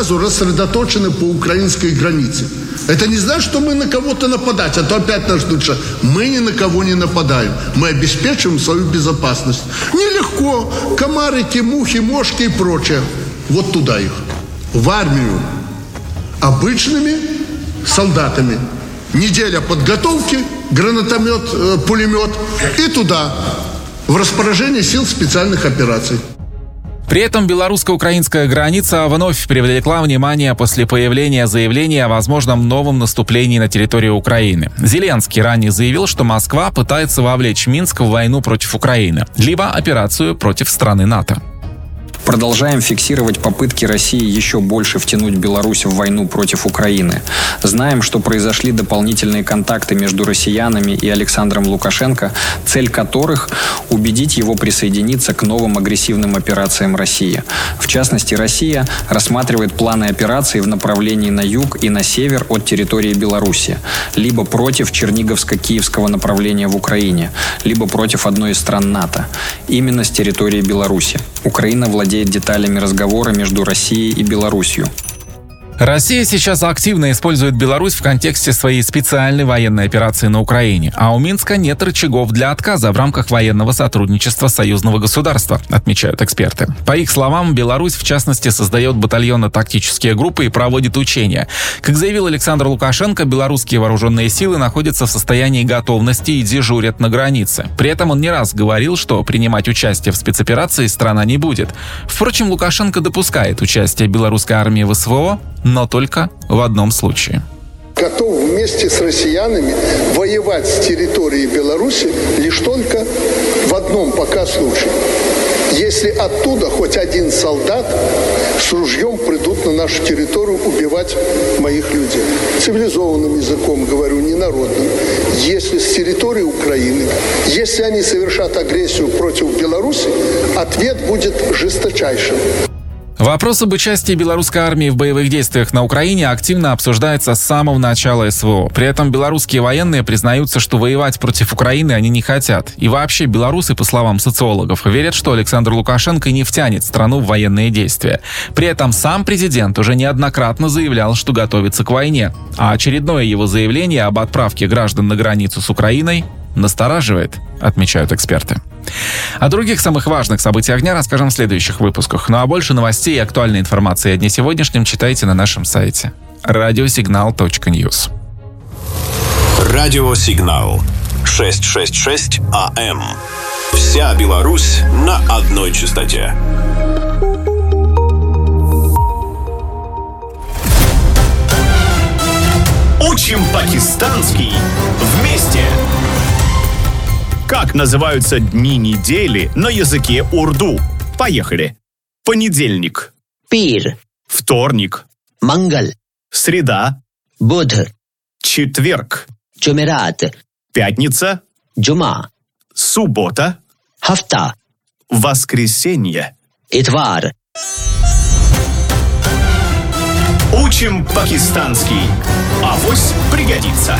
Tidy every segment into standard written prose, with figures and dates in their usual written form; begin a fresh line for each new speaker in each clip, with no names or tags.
сразу рассредоточены по украинской границе. Это не значит, что мы на кого-то нападать, а то опять нас ждут, что мы ни на кого не нападаем. Мы обеспечиваем свою безопасность. Нелегко. Комарики, мухи, мошки и прочее. Вот туда их. В армию. Обычными солдатами. Неделя подготовки, гранатомет, пулемет. И туда. В распоряжение сил специальных операций.
При этом белорусско-украинская граница вновь привлекла внимание после появления заявления о возможном новом наступлении на территорию Украины. Зеленский ранее заявил, что Москва пытается вовлечь Минск в войну против Украины, либо операцию против страны НАТО.
Продолжаем фиксировать попытки России еще больше втянуть Беларусь в войну против Украины. Знаем, что произошли дополнительные контакты между россиянами и Александром Лукашенко, цель которых – убедить его присоединиться к новым агрессивным операциям России. В частности, Россия рассматривает планы операций в направлении на юг и на север от территории Беларуси, либо против Черниговско-Киевского направления в Украине, либо против одной из стран НАТО, именно с территории Беларуси. Украина владеет деталями разговора между Россией и Беларусью.
Россия сейчас активно использует Беларусь в контексте своей специальной военной операции на Украине, а у Минска нет рычагов для отказа в рамках военного сотрудничества союзного государства, отмечают эксперты. По их словам, Беларусь, в частности, создает батальонно-тактические группы и проводит учения. Как заявил Александр Лукашенко, белорусские вооруженные силы находятся в состоянии готовности и дежурят на границе. При этом он не раз говорил, что принимать участие в спецоперации страна не будет. Впрочем, Лукашенко допускает участие белорусской армии в СВО, но только в одном случае.
Готов вместе с россиянами воевать с территории Беларуси лишь только в одном пока случае. Если оттуда хоть один солдат с ружьем придут на нашу территорию убивать моих людей. Цивилизованным языком говорю, не народным. Если с территории Украины, если они совершат агрессию против Беларуси, ответ будет жесточайшим.
Вопрос об участии белорусской армии в боевых действиях на Украине активно обсуждается с самого начала СВО. При этом белорусские военные признаются, что воевать против Украины они не хотят. И вообще белорусы, по словам социологов, верят, что Александр Лукашенко не втянет страну в военные действия. При этом сам президент уже неоднократно заявлял, что готовится к войне. А очередное его заявление об отправке граждан на границу с Украиной настораживает, отмечают эксперты. О других самых важных событиях дня расскажем в следующих выпусках. Ну а больше новостей и актуальной информации о дне сегодняшнем читайте на нашем сайте radiosignal.news.
Радиосигнал 666 АМ. Вся Беларусь на одной частоте.
Учим пакистанский вместе! Как называются дни недели на языке урду? Поехали. Понедельник.
Пир.
Вторник.
Мангал.
Среда.
Будх.
Четверг.
Джумерат.
Пятница.
Джума.
Суббота.
Хафта.
Воскресенье.
Итвар.
Учим пакистанский. Авось пригодится.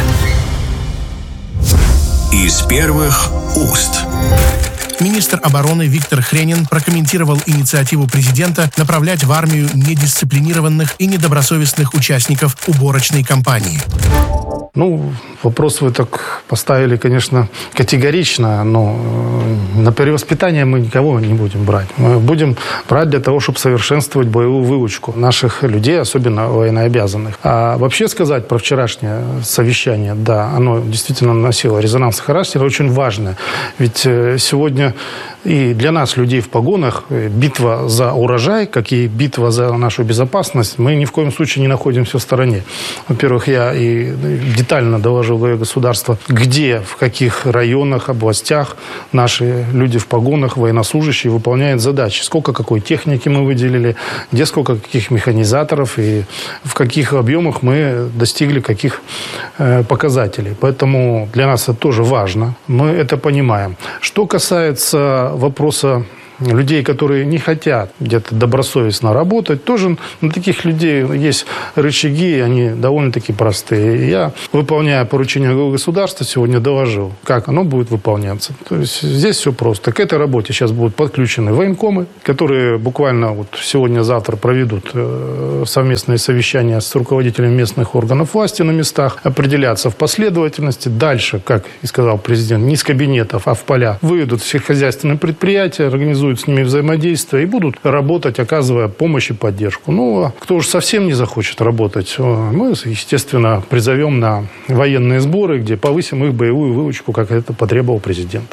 Из первых уст.
Министр обороны Виктор Хренин прокомментировал инициативу президента направлять в армию недисциплинированных и недобросовестных участников уборочной кампании.
Вопрос вы так поставили, конечно, категорично, но на перевоспитание мы никого не будем брать. Мы будем брать для того, чтобы совершенствовать боевую выучку наших людей, особенно военнообязанных. А вообще сказать про вчерашнее совещание, да, оно действительно носило резонансный характер, очень важное. Ведь сегодня и для нас, людей в погонах, битва за урожай, как и битва за нашу безопасность, мы ни в коем случае не находимся в стороне. Во-первых, я и детально доложил главе государства, где, в каких районах, областях наши люди в погонах, военнослужащие выполняют задачи. Сколько какой техники мы выделили, где сколько каких механизаторов и в каких объемах мы достигли каких показателей. Поэтому для нас это тоже важно. Мы это понимаем. Что касается вопроса людей, которые не хотят где-то добросовестно работать, тоже на таких людей есть рычаги, они довольно-таки простые. Я, выполняя поручение государства, сегодня доложил, как оно будет выполняться. То есть здесь все просто. К этой работе сейчас будут подключены военкомы, которые буквально вот сегодня-завтра проведут совместные совещания с руководителями местных органов власти на местах, определяться в последовательности. Дальше, как и сказал президент, не из кабинетов, а в поля выведут все хозяйственные предприятия, организуют с ними взаимодействие и будут работать, оказывая помощь и поддержку. Ну, а кто уж совсем не захочет работать, мы, естественно, призовем на военные сборы, где повысим их боевую выучку, как это потребовал президент.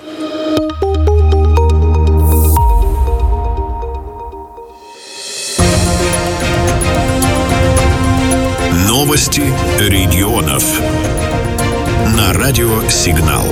Новости регионов. На радио «Сигнал».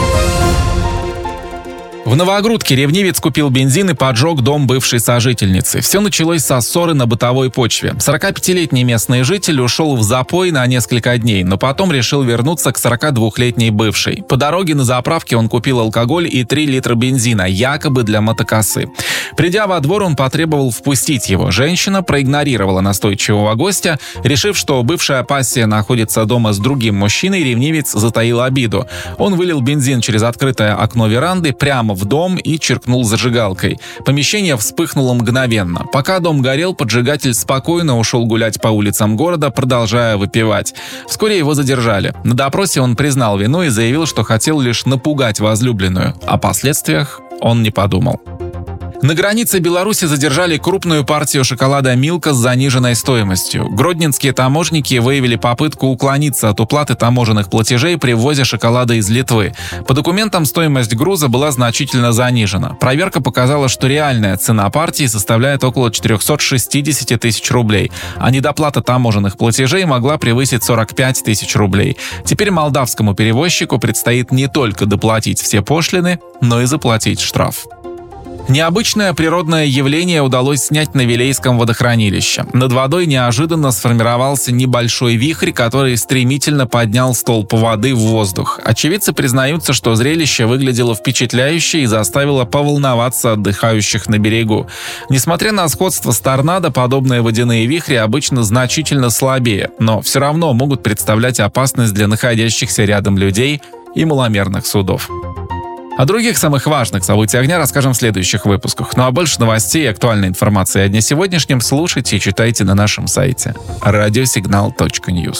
В Новогрудке ревнивец купил бензин и поджег дом бывшей сожительницы. Все началось со ссоры на бытовой почве. 45-летний местный житель ушел в запой на несколько дней, но потом решил вернуться к 42-летней бывшей. По дороге на заправке он купил алкоголь и 3 литра бензина, якобы для мотокосы. Придя во двор, он потребовал впустить его. Женщина проигнорировала настойчивого гостя. Решив, что бывшая пассия находится дома с другим мужчиной, ревнивец затаил обиду. Он вылил бензин через открытое окно веранды прямо в дом и чиркнул зажигалкой. Помещение вспыхнуло мгновенно. Пока дом горел, поджигатель спокойно ушел гулять по улицам города, продолжая выпивать. Вскоре его задержали. На допросе он признал вину и заявил, что хотел лишь напугать возлюбленную. О последствиях он не подумал. На границе Беларуси задержали крупную партию шоколада «Милка» с заниженной стоимостью. Гродненские таможенники выявили попытку уклониться от уплаты таможенных платежей при ввозе шоколада из Литвы. По документам стоимость груза была значительно занижена. Проверка показала, что реальная цена партии составляет около 460 тысяч рублей, а недоплата таможенных платежей могла превысить 45 тысяч рублей. Теперь молдавскому перевозчику предстоит не только доплатить все пошлины, но и заплатить штраф. Необычное природное явление удалось снять на Вилейском водохранилище. Над водой неожиданно сформировался небольшой вихрь, который стремительно поднял столб воды в воздух. Очевидцы признаются, что зрелище выглядело впечатляюще и заставило поволноваться отдыхающих на берегу. Несмотря на сходство с торнадо, подобные водяные вихри обычно значительно слабее, но все равно могут представлять опасность для находящихся рядом людей и маломерных судов. О других самых важных событиях дня расскажем в следующих выпусках. Ну а больше новостей и актуальной информации о дне сегодняшнем слушайте и читайте на нашем сайте radiosignal.news.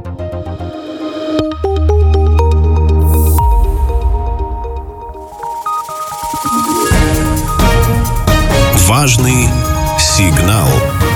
Важный сигнал.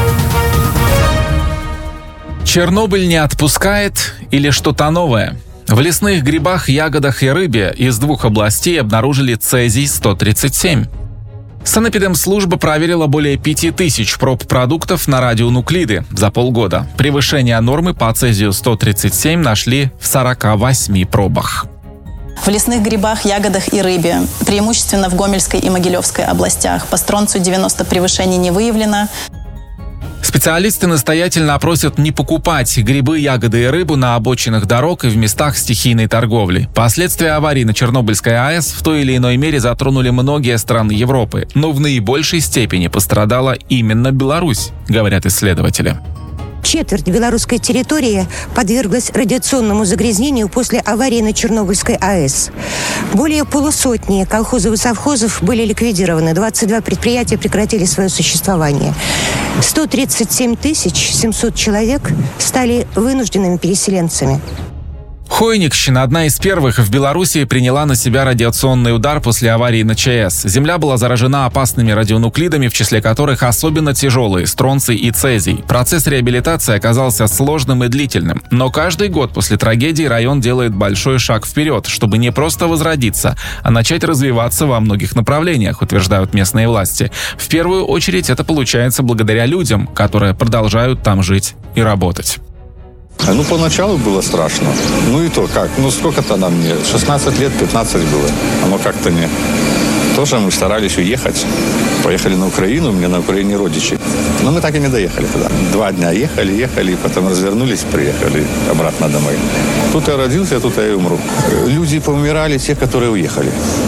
Чернобыль не отпускает или что-то новое? В лесных грибах, ягодах и рыбе из 2 областей обнаружили цезий-137. Санэпидемслужба проверила более 5000 проб продуктов на радионуклиды за полгода. Превышение нормы по цезию-137 нашли в 48 пробах.
В лесных грибах, ягодах и рыбе, преимущественно в Гомельской и Могилевской областях, по стронцию-90 превышений не выявлено.
Специалисты настоятельно опросят не покупать грибы, ягоды и рыбу на обочинах дорог и в местах стихийной торговли. Последствия аварии на Чернобыльской АЭС в той или иной мере затронули многие страны Европы, но в наибольшей степени пострадала именно Беларусь, говорят исследователи.
Четверть белорусской территории подверглась радиационному загрязнению после аварии на Чернобыльской АЭС. Более полусотни колхозов и совхозов были ликвидированы, 22 предприятия прекратили свое существование. 137 700 человек стали вынужденными переселенцами.
Хойникщина, одна из первых в Беларуси, приняла на себя радиационный удар после аварии на ЧАЭС. Земля была заражена опасными радионуклидами, в числе которых особенно тяжелые – стронций и цезий. Процесс реабилитации оказался сложным и длительным. Но каждый год после трагедии район делает большой шаг вперед, чтобы не просто возродиться, а начать развиваться во многих направлениях, утверждают местные власти. В первую очередь это получается благодаря людям, которые продолжают там жить и работать.
Ну, поначалу было страшно. Ну и то как? Ну, сколько-то нам мне? 16 лет, 15 было. Оно как-то не... Тоже мы старались уехать. Поехали на Украину, у меня на Украине родичи. Но мы так и не доехали туда. 2 дня ехали, потом развернулись, приехали обратно домой. Тут я родился, тут я и умру. Люди поумирали, те, которые уехали.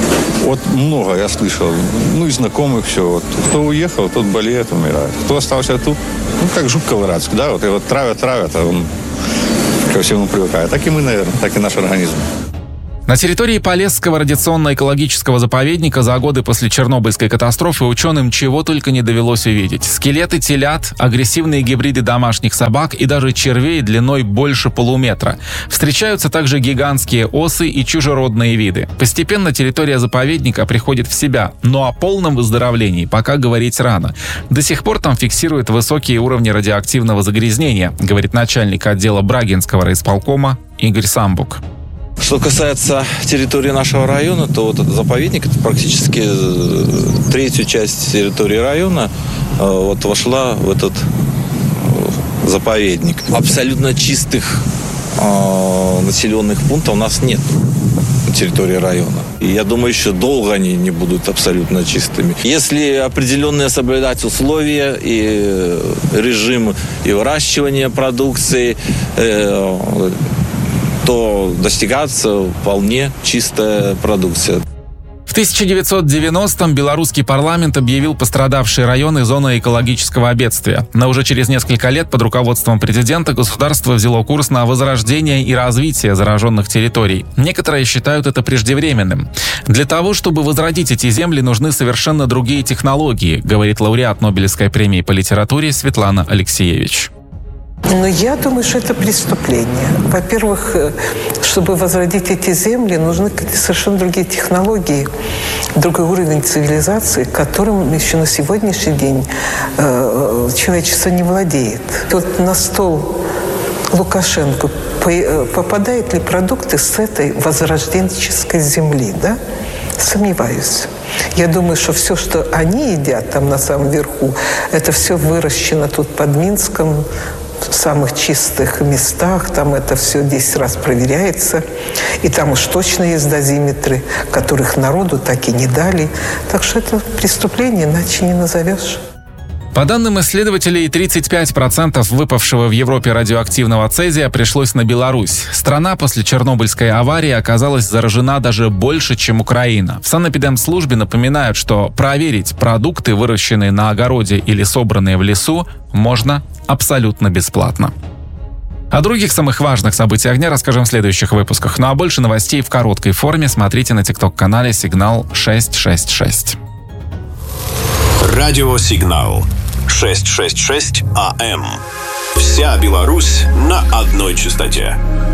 Вот много я слышал. Ну, и знакомых все. Вот. Кто уехал, тот болеет, умирает. Кто остался тут, ну, как жук колорадский, да, вот его травят, а он ко всему привыкает. Так и мы, наверное, так и наш организм.
На территории Полесского радиационно-экологического заповедника за годы после Чернобыльской катастрофы ученым чего только не довелось увидеть. Скелеты телят, агрессивные гибриды домашних собак и даже червей длиной больше полуметра. Встречаются также гигантские осы и чужеродные виды. Постепенно территория заповедника приходит в себя, но о полном выздоровлении пока говорить рано. До сих пор там фиксируют высокие уровни радиоактивного загрязнения, говорит начальник отдела Брагинского райисполкома Игорь Самбук.
Что касается территории нашего района, то вот этот заповедник, это практически третью часть территории района вот вошла в этот заповедник. Абсолютно чистых населенных пунктов у нас нет на территории района. И я думаю, еще долго они не будут абсолютно чистыми. Если определенные соблюдать условия и режим и выращивания продукции, то достигается вполне чистая продукция.
В 1990-м белорусский парламент объявил пострадавшие районы зоной экологического бедствия. Но уже через несколько лет под руководством президента государство взяло курс на возрождение и развитие зараженных территорий. Некоторые считают это преждевременным. Для того, чтобы возродить эти земли, нужны совершенно другие технологии, говорит лауреат Нобелевской премии по литературе Светлана Алексеевич.
Но я думаю, что это преступление. Во-первых, чтобы возродить эти земли, нужны совершенно другие технологии, другой уровень цивилизации, которым еще на сегодняшний день человечество не владеет. Тут на стол Лукашенко попадают ли продукты с этой возрожденческой земли, да? Сомневаюсь. Я думаю, что все, что они едят там на самом верху, это все выращено тут под Минском, в самых чистых местах, там это все 10 раз проверяется. И там уж точно есть дозиметры, которых народу так и не дали. Так что это преступление, иначе не назовешь.
По данным исследователей, 35% выпавшего в Европе радиоактивного цезия пришлось на Беларусь. Страна после Чернобыльской аварии оказалась заражена даже больше, чем Украина. В санэпидемслужбе напоминают, что проверить продукты, выращенные на огороде или собранные в лесу, можно абсолютно бесплатно. О других самых важных событиях дня расскажем в следующих выпусках. Ну а больше новостей в короткой форме смотрите на TikTok-канале «Сигнал 666».
Радиосигнал 666 АМ. Вся Беларусь на одной частоте.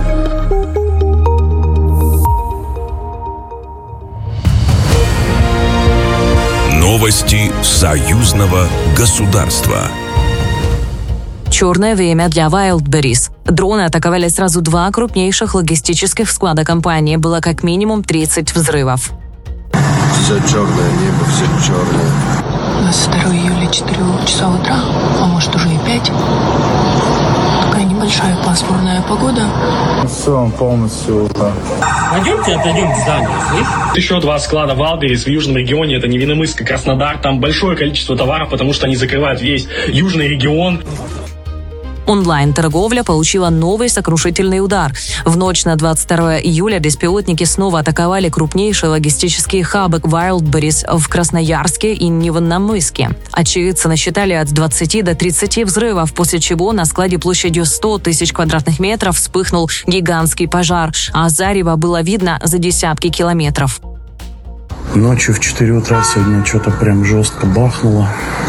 Новости союзного государства.
Черное время для Wildberries. Дроны атаковали сразу два крупнейших логистических склада компании. Было как минимум 30 взрывов.
Все черное небо, все черное.
22 июля, 4 часа утра, а может уже и 5. Такая небольшая пасмурная погода.
Все, полностью.
Пойдемте отойдем к зданию, слышишь? Еще два склада Wildberries в южном регионе, это Невиномысск и Краснодар. Там большое количество товаров, потому что они закрывают весь южный регион.
Онлайн-торговля получила новый сокрушительный удар. В ночь на 22 июля беспилотники снова атаковали крупнейшие логистические хабы Wildberries в Красноярске и Невинномысске. Очевидцы насчитали от 20 до 30 взрывов, после чего на складе площадью 100 тысяч квадратных метров вспыхнул гигантский пожар, а зарево было видно за десятки километров.
Ночью в 4 утра сегодня что-то прям жестко бахнуло.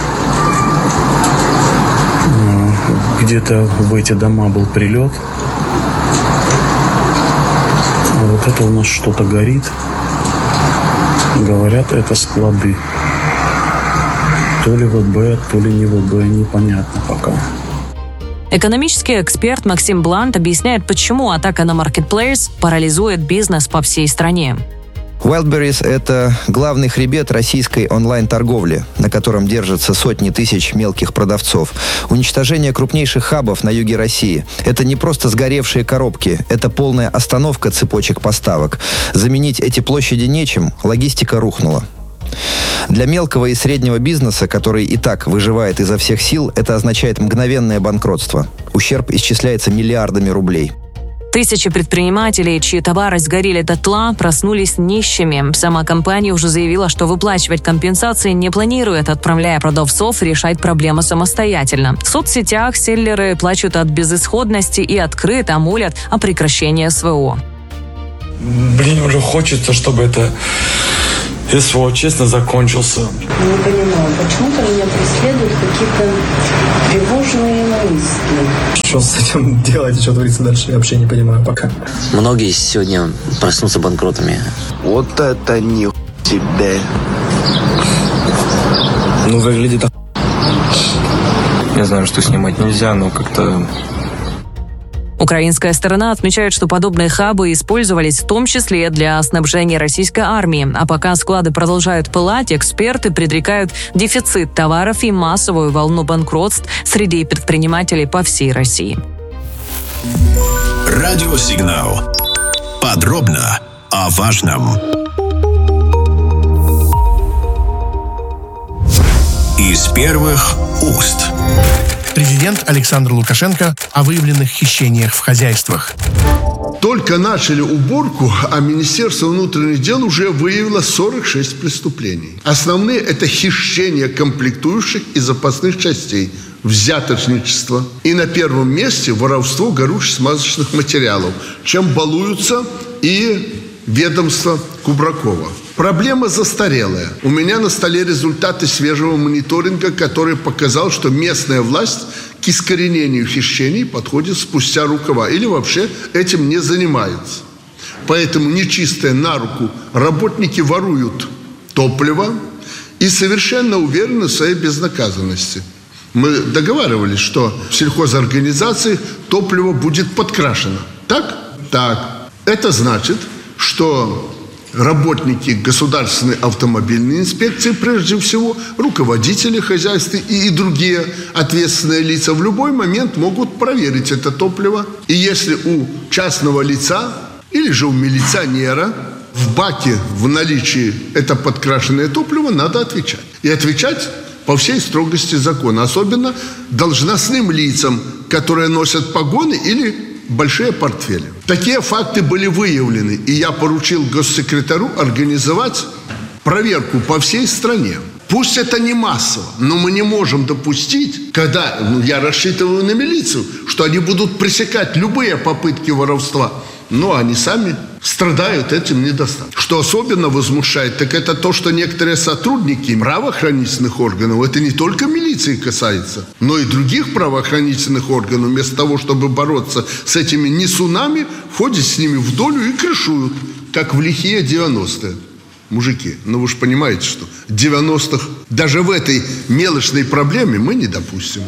Где-то в эти дома был прилет. Вот это у нас что-то горит. Говорят, это склады. То ли ВБ, то ли не ВБ, непонятно пока.
Экономический эксперт Максим Блант объясняет, почему атака на Marketplace парализует бизнес по всей стране.
Wildberries – это главный хребет российской онлайн-торговли, на котором держатся сотни тысяч мелких продавцов. Уничтожение крупнейших хабов на юге России – это не просто сгоревшие коробки, это полная остановка цепочек поставок. Заменить эти площади нечем, логистика рухнула. Для мелкого и среднего бизнеса, который и так выживает изо всех сил, это означает мгновенное банкротство. Ущерб исчисляется миллиардами рублей.
Тысячи предпринимателей, чьи товары сгорели дотла, проснулись нищими. Сама компания уже заявила, что выплачивать компенсации не планирует, отправляя продавцов решать проблемы самостоятельно. В соцсетях селлеры плачут от безысходности и открыто молят о прекращении СВО.
Уже хочется, чтобы это СВО честно закончился.
Не понимаю, почему-то меня преследуют какие-то тревожные мысли.
Что с этим делать, что творится дальше, я вообще не понимаю пока.
Многие сегодня проснутся банкротами.
Вот это ни себе.
Выглядит Не знаю, что снимать нельзя, но как-то...
Украинская сторона отмечает, что подобные хабы использовались в том числе для снабжения российской армии. А пока склады продолжают пылать, эксперты предрекают дефицит товаров и массовую волну банкротств среди предпринимателей по всей России.
Радиосигнал. Подробно о важном. Из первых уст.
Президент Александр Лукашенко о выявленных хищениях в хозяйствах.
Только начали уборку, а Министерство внутренних дел уже выявило 46 преступлений. Основные – это хищение комплектующих и запасных частей, взяточничество. И на первом месте воровство горюче-смазочных материалов, чем балуются и ведомство Кубракова. Проблема застарелая. У меня на столе результаты свежего мониторинга, который показал, что местная власть к искоренению хищений подходит спустя рукава или вообще этим не занимается. Поэтому нечистые на руку работники воруют топливо и совершенно уверены в своей безнаказанности. Мы договаривались, что в сельхозорганизациях топливо будет подкрашено. Так? Так. Это значит, что работники государственной автомобильной инспекции, прежде всего, руководители хозяйств и другие ответственные лица в любой момент могут проверить это топливо. И если у частного лица или же у милиционера в баке в наличии это подкрашенное топливо, надо отвечать. И отвечать по всей строгости закона. Особенно должностным лицам, которые носят погоны или большие портфели. Такие факты были выявлены, и я поручил госсекретарю организовать проверку по всей стране. Пусть это не массово, но мы не можем допустить, когда, я рассчитываю на милицию, что они будут пресекать любые попытки воровства, но они сами страдают этим недостатком. Что особенно возмущает, так это то, что некоторые сотрудники правоохранительных органов, это не только милиции касается, но и других правоохранительных органов, вместо того, чтобы бороться с этими несунами, ходят с ними в долю и крышуют, как в лихие 90-е. Мужики, вы же понимаете, что 90-х даже в этой мелочной проблеме мы не допустим.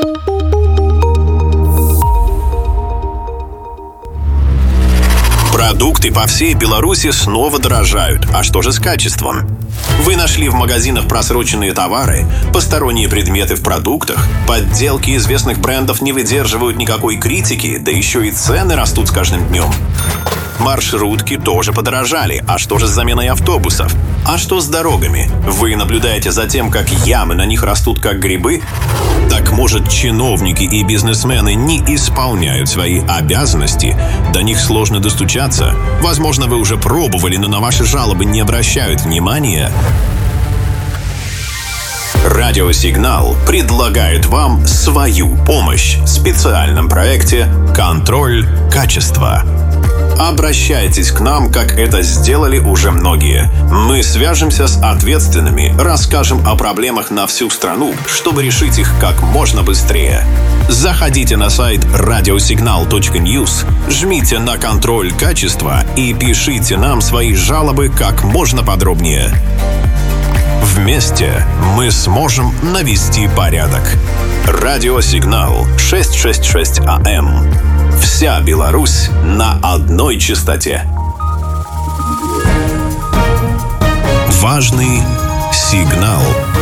Продукты по всей Беларуси снова дорожают. А что же с качеством? Вы нашли в магазинах просроченные товары, посторонние предметы в продуктах, подделки известных брендов не выдерживают никакой критики, да еще и цены растут с каждым днем. Маршрутки тоже подорожали. А что же с заменой автобусов? А что с дорогами? Вы наблюдаете за тем, как ямы на них растут как грибы? Так может, чиновники и бизнесмены не исполняют свои обязанности? До них сложно достучаться? Возможно, вы уже пробовали, но на ваши жалобы не обращают внимания? Радиосигнал предлагает вам свою помощь в специальном проекте «Контроль качества». Обращайтесь к нам, как это сделали уже многие. Мы свяжемся с ответственными, расскажем о проблемах на всю страну, чтобы решить их как можно быстрее. Заходите на сайт radiosignal.news, жмите на «Контроль качества» и пишите нам свои жалобы как можно подробнее. Вместе мы сможем навести порядок. Радиосигнал 666 АМ. Вся Беларусь на одной частоте. Важный сигнал.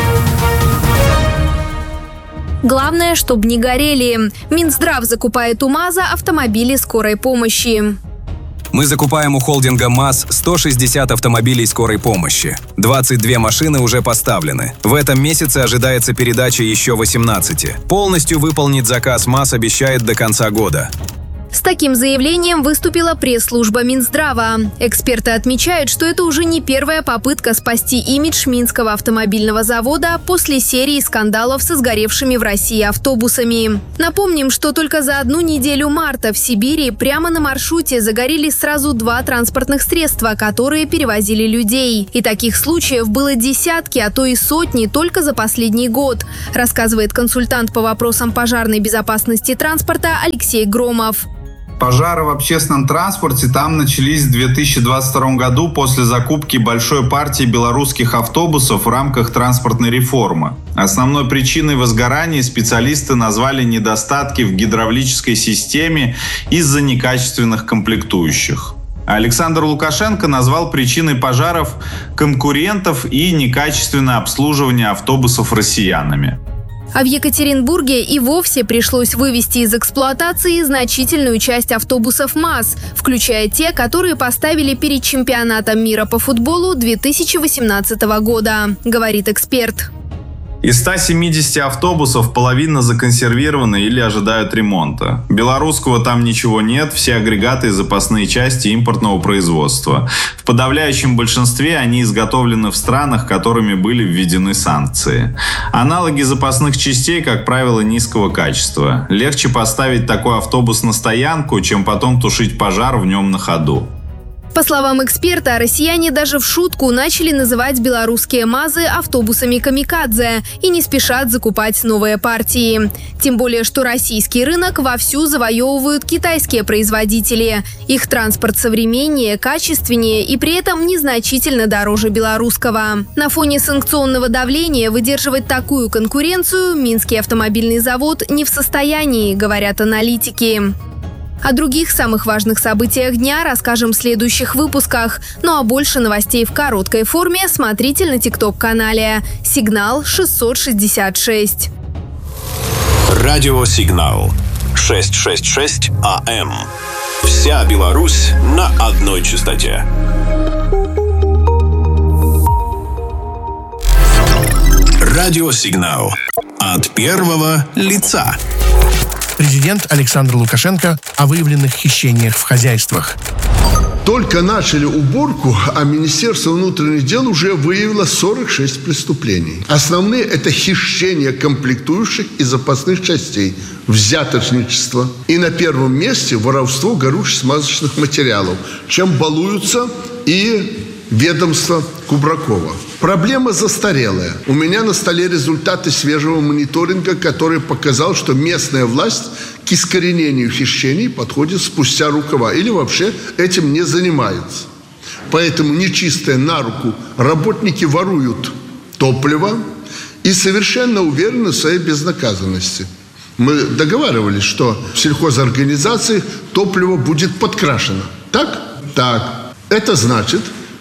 Главное, чтобы не горели. Минздрав закупает у МАЗа автомобили скорой помощи.
Мы закупаем у холдинга МАЗ 160 автомобилей скорой помощи. 22 машины уже поставлены. В этом месяце ожидается передача еще 18. Полностью выполнить заказ МАЗ обещает до конца года.
С таким заявлением выступила пресс-служба Минздрава. Эксперты отмечают, что это уже не первая попытка спасти имидж Минского автомобильного завода после серии скандалов со сгоревшими в России автобусами. Напомним, что только за одну неделю марта в Сибири прямо на маршруте загорелись сразу 2 транспортных средства, которые перевозили людей. И таких случаев было десятки, а то и сотни только за последний год, рассказывает консультант по вопросам пожарной безопасности транспорта Алексей Громов.
Пожары в общественном транспорте там начались в 2022 году после закупки большой партии белорусских автобусов в рамках транспортной реформы. Основной причиной возгорания специалисты назвали недостатки в гидравлической системе из-за некачественных комплектующих. Александр Лукашенко назвал причиной пожаров конкурентов и некачественное обслуживание автобусов россиянами.
А в Екатеринбурге и вовсе пришлось вывести из эксплуатации значительную часть автобусов МАЗ, включая те, которые поставили перед чемпионатом мира по футболу 2018 года, говорит эксперт.
Из 170 автобусов половина законсервированы или ожидают ремонта. Белорусского там ничего нет, все агрегаты и запасные части импортного производства. В подавляющем большинстве они изготовлены в странах, которыми были введены санкции. Аналоги запасных частей, как правило, низкого качества. Легче поставить такой автобус на стоянку, чем потом тушить пожар в нем на ходу.
По словам эксперта, россияне даже в шутку начали называть белорусские МАЗы автобусами «Камикадзе» и не спешат закупать новые партии. Тем более, что российский рынок вовсю завоевывают китайские производители. Их транспорт современнее, качественнее и при этом незначительно дороже белорусского. На фоне санкционного давления выдерживать такую конкуренцию Минский автомобильный завод не в состоянии, говорят аналитики. О других самых важных событиях дня расскажем в следующих выпусках. Ну а больше новостей в короткой форме смотрите на ТикТок-канале «Сигнал 666».
Радио «Сигнал» 666 АМ. Вся Беларусь на одной частоте. Радио «Сигнал» от первого лица.
Президент Александр Лукашенко о выявленных хищениях в хозяйствах.
Только начали уборку, а Министерство внутренних дел уже выявило 46 преступлений. Основные – это хищение комплектующих и запасных частей, взяточничество. И на первом месте воровство горюче-смазочных материалов, чем балуются и ведомство Кубракова. Проблема застарелая. У меня на столе результаты свежего мониторинга, который показал, что местная власть к искоренению хищений подходит спустя рукава или вообще этим не занимается. Поэтому нечистые на руку работники воруют топливо и совершенно уверены в своей безнаказанности. Мы договаривались, что в сельхозорганизации топливо будет подкрашено. Так? Так. Это значит,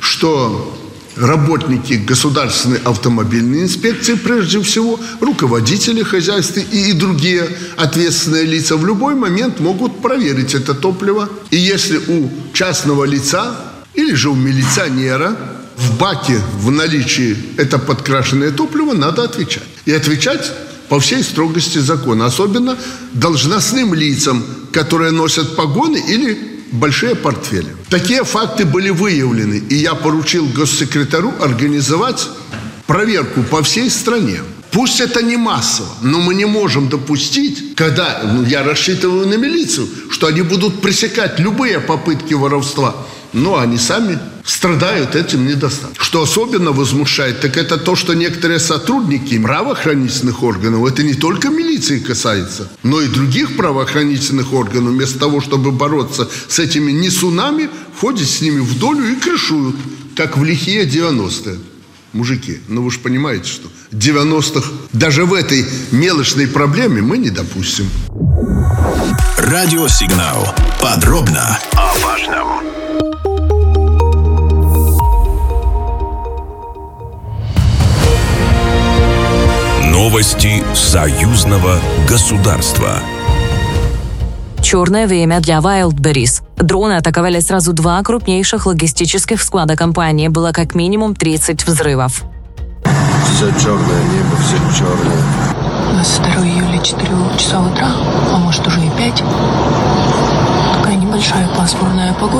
что работники государственной автомобильной инспекции, прежде всего, руководители хозяйств и другие ответственные лица в любой момент могут проверить это топливо. И если у частного лица или же у милиционера в баке в наличии это подкрашенное топливо, надо отвечать. И отвечать по всей строгости закона, особенно должностным лицам, которые носят погоны или большие портфели. Такие факты были выявлены, и я поручил госсекретарю организовать проверку по всей стране. Пусть это не массово, но мы не можем допустить, когда, я рассчитываю на милицию, что они будут пресекать любые попытки воровства, но они сами страдают этим недостатком. Что особенно возмущает, так это то, что некоторые сотрудники правоохранительных органов, это не только милиции касается, но и других правоохранительных органов, вместо того, чтобы бороться с этими несунами, ходят с ними в долю и крышуют, как в лихие 90-е. Мужики, вы же понимаете, что 90-х даже в этой мелочной проблеме мы не допустим.
Радио «Сигнал». Подробно о важном.
Новости союзного государства.
Черное время для Wildberries. Дроны атаковали сразу 2 крупнейших логистических склада компании. Было как минимум 30 взрывов.
Все черное небо, все черное.
22 июля, 4 часа утра, а может уже и 5.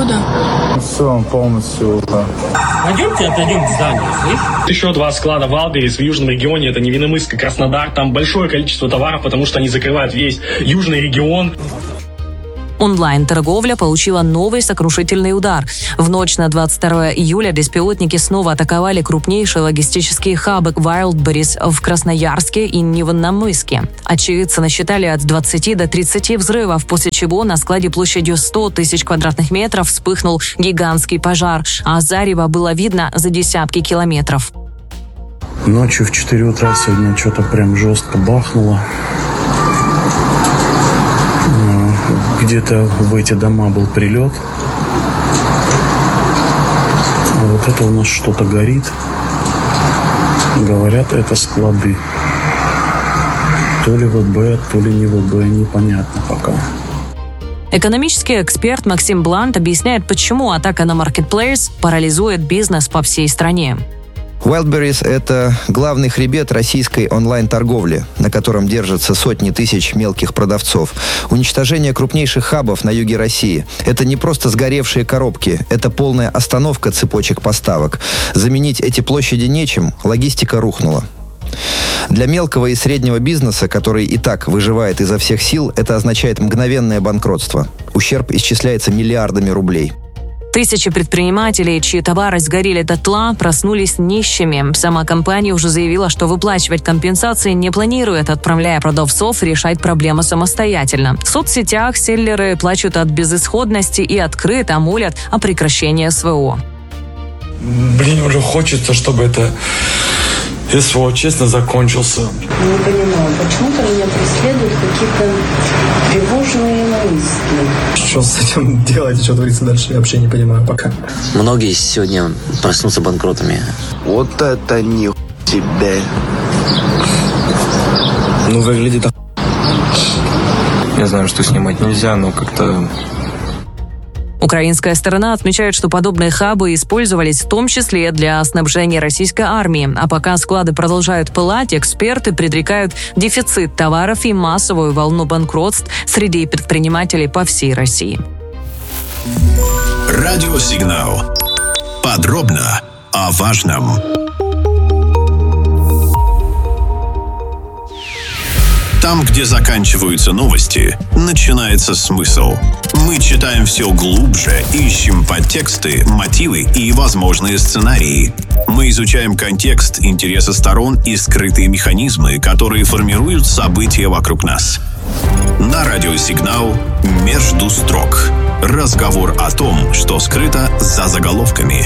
года.
Все, полностью.
Пойдемте отойдем в здание, слышь? Еще 2 склада Валберис в южном регионе, это Невиномыск и Краснодар. Там большое количество товаров, потому что они закрывают весь южный регион.
Онлайн-торговля получила новый сокрушительный удар. В ночь на 22 июля беспилотники снова атаковали крупнейшие логистические хабы Wildberries в Красноярске и Невинномыске. Очевидцы насчитали от 20 до 30 взрывов, после чего на складе площадью 100 тысяч квадратных метров вспыхнул гигантский пожар, а зарево было видно за десятки километров.
Ночью в 4 утра сегодня что-то прям жестко бахнуло. Где-то в эти дома был прилет. А вот это у нас что-то горит. Говорят, это склады. То ли ВБ, то ли не ВБ, непонятно пока.
Экономический эксперт Максим Блант объясняет, почему атака на Marketplace парализует бизнес по всей стране.
Wildberries – это главный хребет российской онлайн-торговли, на котором держатся сотни тысяч мелких продавцов. Уничтожение крупнейших хабов на юге России – это не просто сгоревшие коробки, это полная остановка цепочек поставок. Заменить эти площади нечем, логистика рухнула. Для мелкого и среднего бизнеса, который и так выживает изо всех сил, это означает мгновенное банкротство. Ущерб исчисляется миллиардами рублей.
Тысячи предпринимателей, чьи товары сгорели дотла, проснулись нищими. Сама компания уже заявила, что выплачивать компенсации не планирует, отправляя продавцов решать проблемы самостоятельно. В соцсетях селлеры плачут от безысходности и открыто молят о прекращении СВО.
Уже хочется, чтобы это СВО честно закончился.
Не понимаю, почему-то меня преследуют какие-то тревожные мысли.
Что с этим делать, что творится дальше, я вообще не понимаю пока.
Многие сегодня проснутся банкротами.
Вот это ни тебе.
Выглядит. Я знаю, что снимать нельзя, но как-то...
Украинская сторона отмечает, что подобные хабы использовались в том числе для снабжения российской армии. А пока склады продолжают пылать, эксперты предрекают дефицит товаров и массовую волну банкротств среди предпринимателей по всей России.
Радиосигнал. Подробно о важном. Там, где заканчиваются новости, начинается смысл. Мы читаем все глубже, ищем подтексты, мотивы и возможные сценарии. Мы изучаем контекст, интересы сторон и скрытые механизмы, которые формируют события вокруг нас. На радиосигнал «Между строк». Разговор о том, что скрыто за заголовками.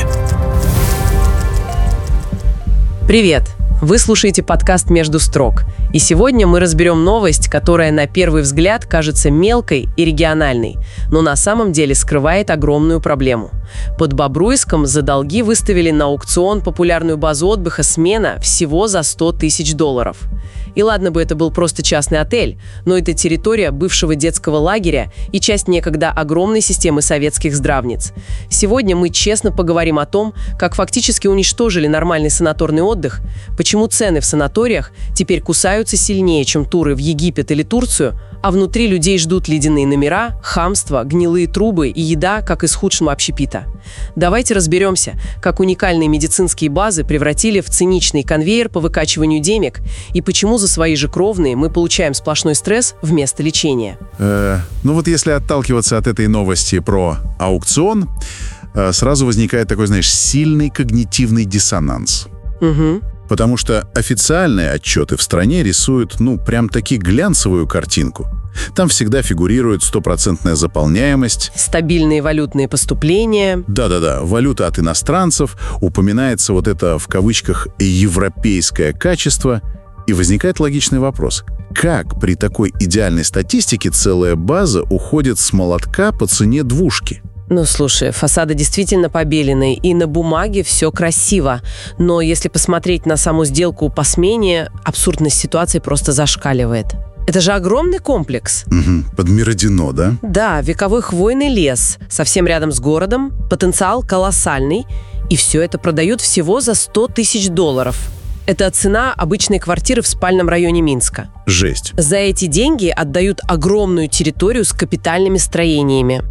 Привет! Вы слушаете подкаст «Между строк». И сегодня мы разберем новость, которая на первый взгляд кажется мелкой и региональной, но на самом деле скрывает огромную проблему. Под Бобруйском за долги выставили на аукцион популярную базу отдыха «Смена» всего за $100 тысяч. И ладно бы это был просто частный отель, но это территория бывшего детского лагеря и часть некогда огромной системы советских здравниц. Сегодня мы честно поговорим о том, как фактически уничтожили нормальный санаторный отдых, почему цены в санаториях теперь кусаются сильнее, чем туры в Египет или Турцию, а внутри людей ждут ледяные номера, хамство, гнилые трубы и еда, как из худшего общепита. Давайте разберемся, как уникальные медицинские базы превратили в циничный конвейер по выкачиванию денег и почему за свои же кровные мы получаем сплошной стресс вместо лечения.
Если отталкиваться от этой новости про аукцион, сразу возникает такой, сильный когнитивный диссонанс.
Угу.
Потому что официальные отчеты в стране рисуют, прям-таки глянцевую картинку. Там всегда фигурирует 100% заполняемость.
Стабильные валютные поступления.
Да-да-да, валюта от иностранцев. Упоминается вот это, в кавычках, «европейское качество». И возникает логичный вопрос. Как при такой идеальной статистике целая база уходит с молотка по цене двушки?
Слушай, фасады действительно побелены, и на бумаге все красиво. Но если посмотреть на саму сделку по смене, абсурдность ситуации просто зашкаливает. Это же огромный комплекс.
Угу, под Миродино, да?
Да, вековой хвойный лес, совсем рядом с городом, потенциал колоссальный, и все это продают всего за $100 тысяч. Это цена обычной квартиры в спальном районе Минска.
Жесть.
За эти деньги отдают огромную территорию с капитальными строениями.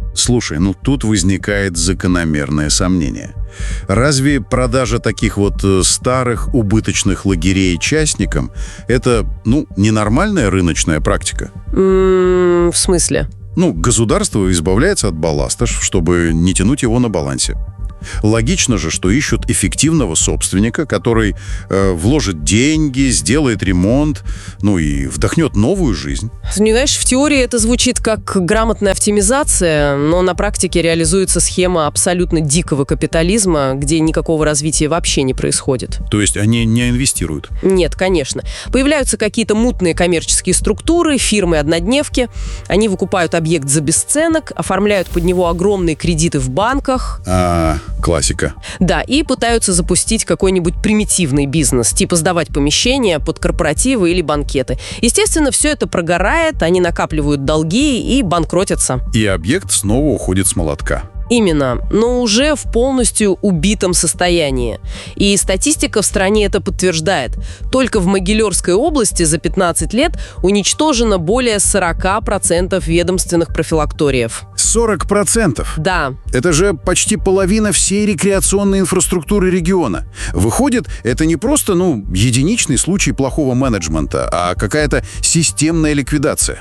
Слушай, ну тут возникает закономерное сомнение. Разве продажа таких вот старых убыточных лагерей частникам – это, ненормальная рыночная практика?
В смысле?
Государство избавляется от балласта, чтобы не тянуть его на балансе. Логично же, что ищут эффективного собственника, который вложит деньги, сделает ремонт, и вдохнет новую жизнь.
Знаешь, в теории это звучит как грамотная оптимизация, но на практике реализуется схема абсолютно дикого капитализма, где никакого развития вообще не происходит.
То есть они не инвестируют?
Нет, конечно. Появляются какие-то мутные коммерческие структуры, фирмы-однодневки. Они выкупают объект за бесценок, оформляют под него огромные кредиты в банках.
Классика.
Да, и пытаются запустить какой-нибудь примитивный бизнес, типа сдавать помещения под корпоративы или банкеты. Естественно, все это прогорает, они накапливают долги и банкротятся.
И объект снова уходит с молотка.
Именно, но уже в полностью убитом состоянии. И статистика в стране это подтверждает. Только в Могилевской области за 15 лет уничтожено более 40% ведомственных профилакториев.
40%?
Да.
Это же почти половина всей рекреационной инфраструктуры региона. Выходит, это не просто, единичный случай плохого менеджмента, а какая-то системная ликвидация.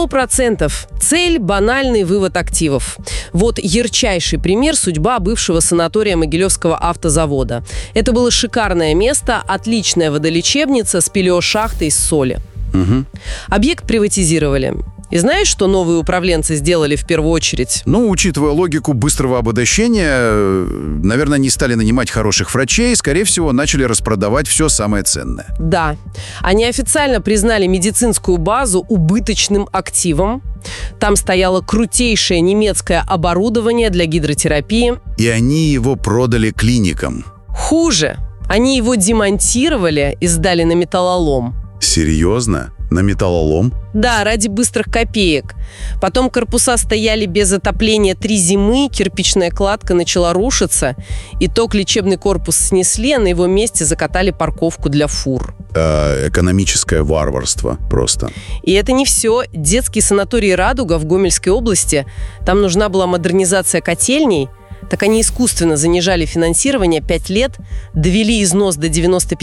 100%. Цель – банальный вывод активов. Вот ярчайший пример – судьба бывшего санатория Могилевского автозавода. Это было шикарное место, отличная водолечебница с пелеошахтой из соли.
Угу.
Объект приватизировали. И знаешь, что новые управленцы сделали в первую очередь?
Учитывая логику быстрого обогащения, наверное, не стали нанимать хороших врачей, скорее всего, начали распродавать все самое ценное.
Да. Они официально признали медицинскую базу убыточным активом. Там стояло крутейшее немецкое оборудование для гидротерапии.
И они его продали клиникам.
Хуже. Они его демонтировали и сдали на металлолом.
Серьезно? На металлолом?
Да, ради быстрых копеек. Потом корпуса стояли без отопления 3 зимы, кирпичная кладка начала рушиться. Итог: лечебный корпус снесли, а на его месте закатали парковку для фур.
Экономическое варварство просто.
И это не все. Детский санаторий «Радуга» в Гомельской области. Там нужна была модернизация котельней. Так они искусственно занижали финансирование 5 лет, довели износ до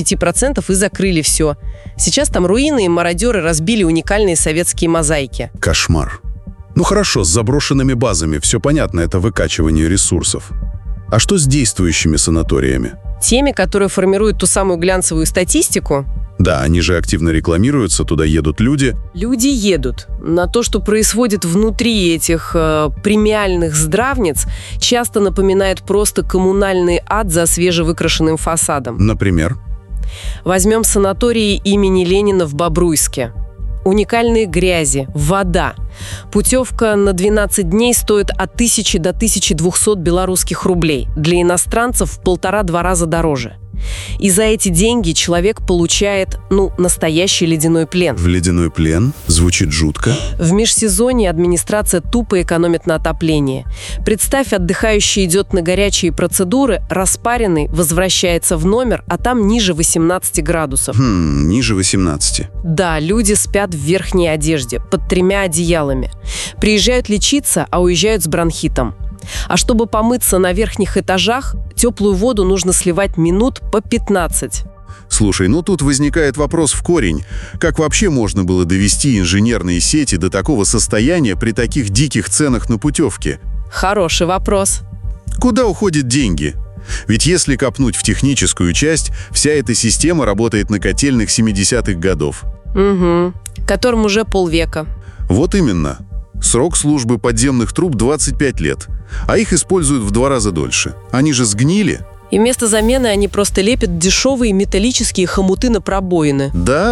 95% и закрыли все. Сейчас там руины, и мародеры разбили уникальные советские мозаики.
Кошмар. Хорошо, с заброшенными базами, все понятно, это выкачивание ресурсов. А что с действующими санаториями?
Теми, которые формируют ту самую глянцевую статистику.
Да, они же активно рекламируются, туда едут люди.
Люди едут. На то, что происходит внутри этих премиальных здравниц, часто напоминает просто коммунальный ад за свежевыкрашенным фасадом.
Например?
Возьмем санатории имени Ленина в Бобруйске. Уникальные грязи, вода. Путевка на 12 дней стоит от 1000 до 1200 белорусских рублей. Для иностранцев в 1,5-2 раза дороже. И за эти деньги человек получает, настоящий ледяной плен.
В ледяной плен? Звучит жутко.
В межсезонье администрация тупо экономит на отоплении. Представь, отдыхающий идет на горячие процедуры, распаренный, возвращается в номер, а там ниже 18 градусов.
Ниже 18.
Да, люди спят в верхней одежде, под 3 одеялами. Приезжают лечиться, а уезжают с бронхитом. А чтобы помыться на верхних этажах, теплую воду нужно сливать минут по 15.
Слушай, тут возникает вопрос в корень. Как вообще можно было довести инженерные сети до такого состояния при таких диких ценах на путевки?
Хороший вопрос.
Куда уходят деньги? Ведь если копнуть в техническую часть, вся эта система работает на котельных 70-х годов.
Угу. Которым уже полвека.
Вот именно. Срок службы подземных труб 25 лет, а их используют в 2 раза дольше. Они же сгнили.
И вместо замены они просто лепят дешевые металлические хомуты на пробоины.
Да.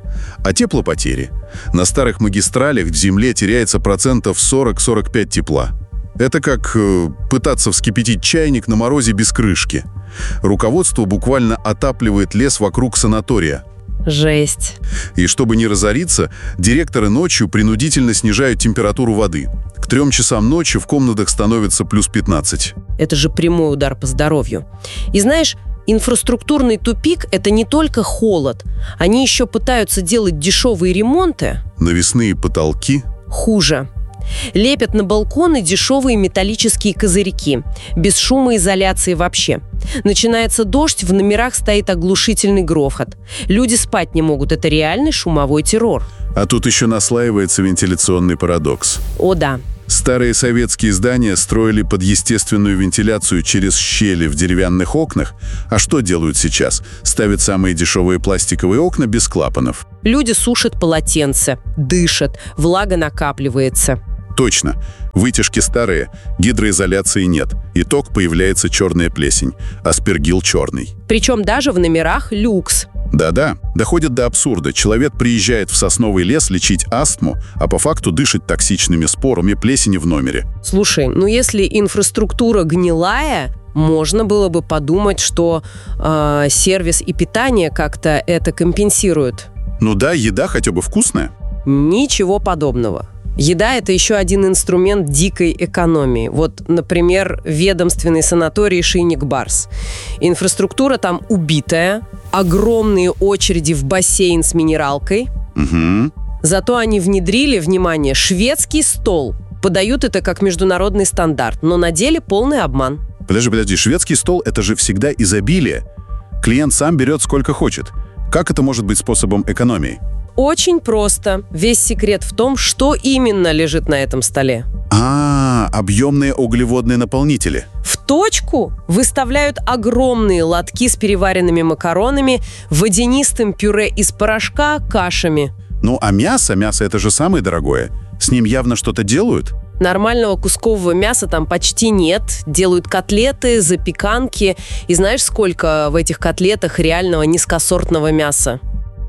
А теплопотери? На старых магистралях в земле теряется 40-45% тепла. Это как пытаться вскипятить чайник на морозе без крышки. Руководство буквально отапливает лес вокруг санатория.
Жесть.
И чтобы не разориться, директоры ночью принудительно снижают температуру воды. К 3 часам ночи в комнатах становится плюс 15.
Это же прямой удар по здоровью. И знаешь, инфраструктурный тупик – это не только холод. Они еще пытаются делать дешевые ремонты.
Навесные потолки.
Хуже. Лепят на балконы дешевые металлические козырьки, без шумоизоляции вообще. Начинается дождь, в номерах стоит оглушительный грохот. Люди спать не могут, это реальный шумовой террор.
А тут еще наслаивается вентиляционный парадокс.
О да.
Старые советские здания строили под естественную вентиляцию через щели в деревянных окнах. А что делают сейчас? Ставят самые дешевые пластиковые окна без клапанов.
Люди сушат полотенце, дышат, влага накапливается.
Точно. Вытяжки старые, гидроизоляции нет. Итог — появляется черная плесень, аспергилл черный.
Причем даже в номерах люкс.
Да-да, доходит до абсурда. Человек приезжает в сосновый лес лечить астму, а по факту дышит токсичными спорами плесени в номере.
Слушай, ну если инфраструктура гнилая, можно было бы подумать, что сервис и питание как-то это компенсируют.
Ну да, еда хотя бы вкусная.
Ничего подобного. Еда – это еще один инструмент дикой экономии. Вот, например, ведомственный санаторий «Шийник-Барс». Инфраструктура там убитая, огромные очереди в бассейн с минералкой.
Угу.
Зато они внедрили, внимание, шведский стол. Подают это как международный стандарт, но на деле полный обман.
Подожди, шведский стол – это же всегда изобилие. Клиент сам берет сколько хочет. Как это может быть способом экономии?
Очень просто. Весь секрет в том, что именно лежит на этом столе.
Объемные углеводные наполнители.
В точку выставляют огромные лотки с переваренными макаронами, водянистым пюре из порошка, кашами.
Ну, а мясо это же самое дорогое. С ним явно что-то делают?
Нормального кускового мяса там почти нет. Делают котлеты, запеканки. И знаешь, сколько в этих котлетах реального низкосортного мяса?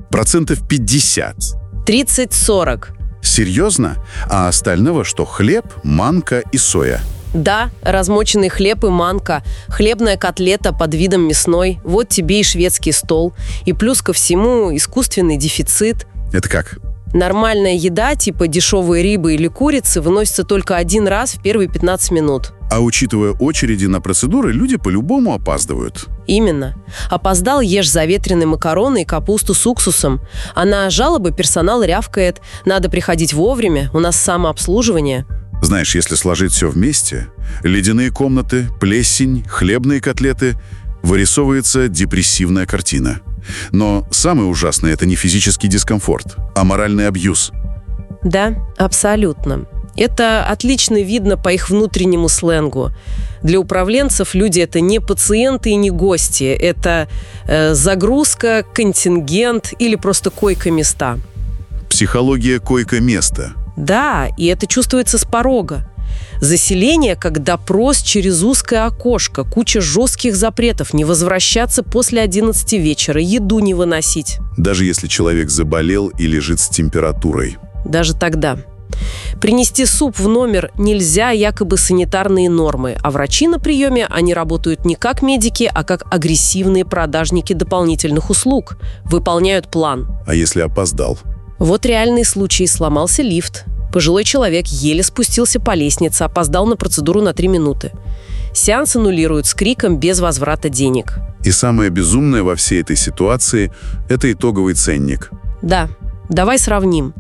50%.
30-40.
Серьезно? А остального что? Хлеб, манка и соя?
Да, размоченный хлеб и манка, хлебная котлета под видом мясной. Вот тебе и шведский стол. И плюс ко всему искусственный дефицит.
Это как?
Нормальная еда, типа дешевой рыбы или курицы, выносится только один раз в первые 15 минут.
А учитывая очереди на процедуры, люди по-любому опаздывают.
Именно. Опоздал, ешь заветренные макароны и капусту с уксусом. А на жалобы персонал рявкает. Надо приходить вовремя, у нас самообслуживание.
Знаешь, если сложить все вместе, ледяные комнаты, плесень, хлебные котлеты, вырисовывается депрессивная картина. Но самое ужасное – это не физический дискомфорт, а моральный абьюз.
Да, абсолютно. Это отлично видно по их внутреннему сленгу. Для управленцев люди – это не пациенты и не гости. Это загрузка, контингент или просто койко-места.
Психология койко-места.
Да, и это чувствуется с порога. Заселение как допрос через узкое окошко, куча жестких запретов, не возвращаться после 11 вечера, еду не выносить.
Даже если человек заболел и лежит с температурой.
Даже тогда. Принести суп в номер нельзя, якобы санитарные нормы, а врачи на приеме, они работают не как медики, а как агрессивные продажники дополнительных услуг. Выполняют план.
А если опоздал?
Вот реальный случай. Сломался лифт. Пожилой человек еле спустился по лестнице, опоздал на процедуру на 3 минуты. Сеанс аннулируют с криком без возврата денег.
И самое безумное во всей этой ситуации – это итоговый ценник.
Да, давай сравним.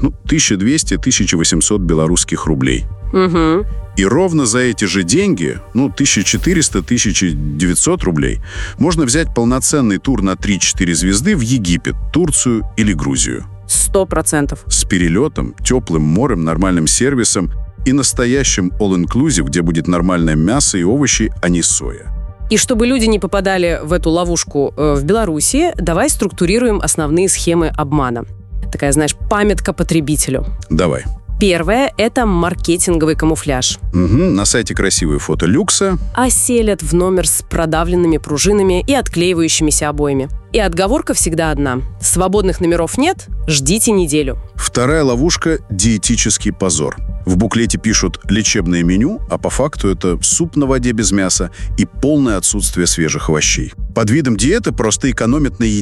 1200-1800 белорусских рублей.
Угу.
И ровно за эти же деньги, 1400-1900 рублей, можно взять полноценный тур на 3-4 звезды в Египет, Турцию или Грузию.
100%.
С перелетом, теплым морем, нормальным сервисом и настоящим all-inclusive, где будет нормальное мясо и овощи, а не соя.
И чтобы люди не попадали в эту ловушку в Беларуси, давай структурируем основные схемы обмана. Такая, знаешь, памятка потребителю.
Давай.
Первое – это маркетинговый камуфляж.
На сайте красивые фото люкса.
А селят в номер с продавленными пружинами и отклеивающимися обоями. И отговорка всегда одна. Свободных номеров нет, ждите неделю.
Вторая ловушка – диетический позор. В буклете пишут лечебное меню, а по факту это суп на воде без мяса и полное отсутствие свежих овощей. Под видом диеты просто экономят на еде.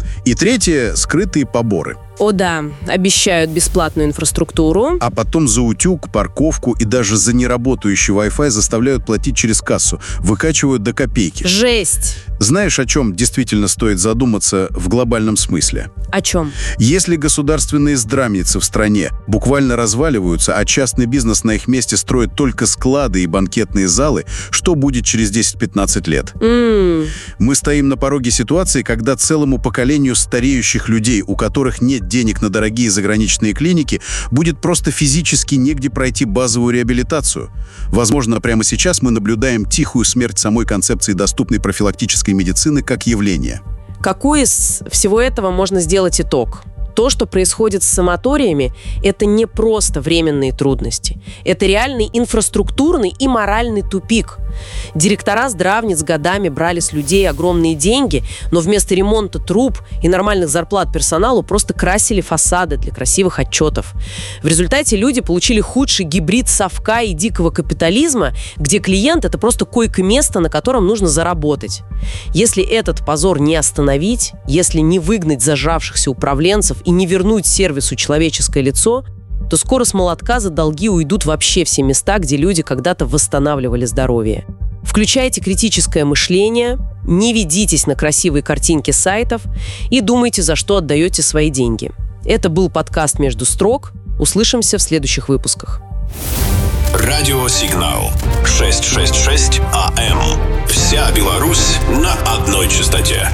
И третье — скрытые поборы.
О да, обещают бесплатную инфраструктуру.
А потом за утюг, парковку и даже за неработающий Wi-Fi заставляют платить через кассу. Выкачивают до копейки.
Жесть!
Знаешь, о чем действительно стоит задуматься в глобальном смысле?
О чем?
Если государственные здравницы в стране буквально разваливаются, а частный бизнес на их месте строит только склады и банкетные залы, что будет через 10-15 лет? Мы стоим на пороге ситуации, когда целому поколению стареющих людей, у которых нет денег на дорогие заграничные клиники, будет просто физически негде пройти базовую реабилитацию. Возможно, прямо сейчас мы наблюдаем тихую смерть самой концепции доступной профилактической медицины как явления.
Какой из всего этого можно сделать итог? То, что происходит с санаториями, это не просто временные трудности. Это реальный инфраструктурный и моральный тупик. Директора здравниц годами брали с людей огромные деньги, но вместо ремонта труб и нормальных зарплат персоналу просто красили фасады для красивых отчетов. В результате люди получили худший гибрид совка и дикого капитализма, где клиент – это просто койко-место, на котором нужно заработать. Если этот позор не остановить, если не выгнать зажравшихся управленцев и не вернуть сервису человеческое лицо, то скоро с молотка за долги уйдут вообще все места, где люди когда-то восстанавливали здоровье. Включайте критическое мышление, не ведитесь на красивые картинки сайтов и думайте, за что отдаете свои деньги. Это был подкаст «Между строк». Услышимся в следующих выпусках.
Радиосигнал 666 АМ. Вся Беларусь на одной частоте.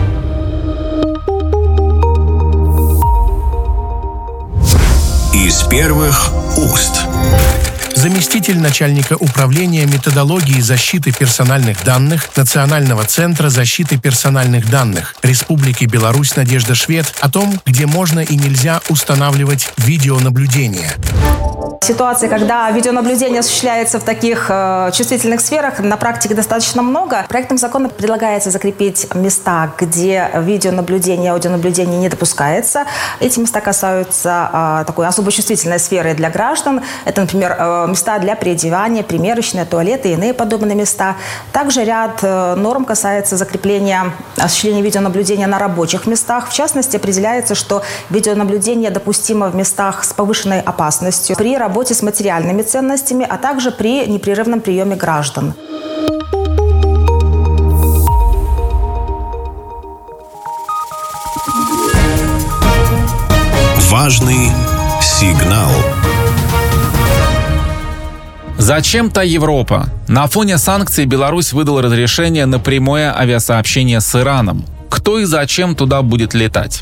Из первых уст.
Заместитель начальника управления методологии защиты персональных данных Национального центра защиты персональных данных Республики Беларусь Надежда Швед о том, где можно и нельзя устанавливать видеонаблюдение.
Ситуации, когда видеонаблюдение осуществляется в таких чувствительных сферах, на практике достаточно много. Проектом закона предлагается закрепить места, где видеонаблюдение, аудионаблюдение не допускается. Эти места касаются такой особо чувствительной сферы для граждан. Это, например, места для переодевания, примерочные, туалеты и иные подобные места. Также ряд норм касается закрепления осуществления видеонаблюдения на рабочих местах. В частности, определяется, что видеонаблюдение допустимо в местах с повышенной опасностью, при работе с материальными ценностями, а также при непрерывном приеме граждан.
Важный сигнал.
Зачем-то Европа. На фоне санкций Беларусь выдала разрешение на прямое авиасообщение с Ираном. Кто и зачем туда будет летать?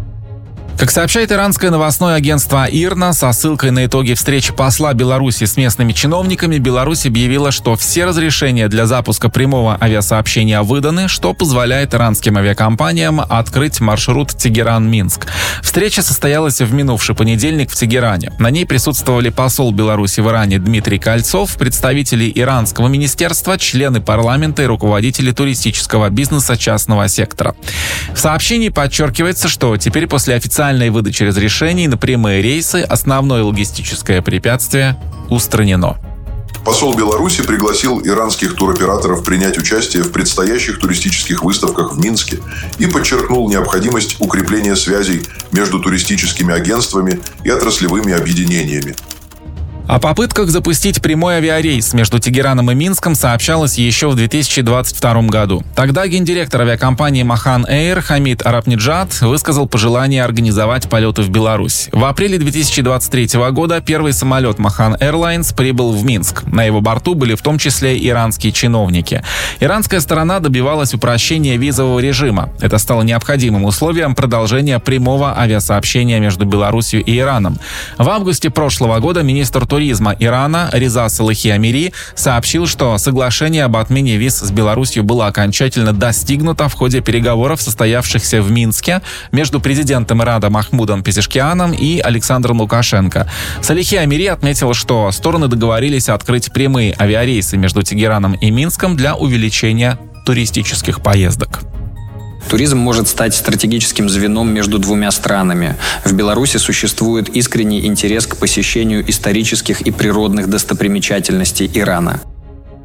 Как сообщает иранское новостное агентство ИРНА, со ссылкой на итоги встречи посла Беларуси с местными чиновниками, Беларусь объявила, что все разрешения для запуска прямого авиасообщения выданы, что позволяет иранским авиакомпаниям открыть маршрут Тегеран-Минск. Встреча состоялась в минувший понедельник в Тегеране. На ней присутствовали посол Беларуси в Иране Дмитрий Кольцов, представители иранского министерства, члены парламента и руководители туристического бизнеса частного сектора. В сообщении подчеркивается, что теперь после официальной выдачи разрешений на прямые рейсы основное логистическое препятствие устранено.
Посол Беларуси пригласил иранских туроператоров принять участие в предстоящих туристических выставках в Минске и подчеркнул необходимость укрепления связей между туристическими агентствами и отраслевыми объединениями.
О попытках запустить прямой авиарейс между Тегераном и Минском сообщалось еще в 2022 году. Тогда гендиректор авиакомпании «Махан Эйр» Хамид Арапниджад высказал пожелание организовать полеты в Беларусь. В апреле 2023 года первый самолет «Махан Эйрлайнс» прибыл в Минск. На его борту были в том числе иранские чиновники. Иранская сторона добивалась упрощения визового режима. Это стало необходимым условием продолжения прямого авиасообщения между Беларусью и Ираном. В августе прошлого года министр туризма Ирана Реза Салахи Амири сообщил, что соглашение об отмене виз с Беларусью было окончательно достигнуто в ходе переговоров, состоявшихся в Минске между президентом Ирана Махмудом Пезешкианом и Александром Лукашенко. Салахи Амири отметил, что стороны договорились открыть прямые авиарейсы между Тегераном и Минском для увеличения туристических поездок.
Туризм может стать стратегическим звеном между двумя странами. В Беларуси существует искренний интерес к посещению исторических и природных достопримечательностей Ирана.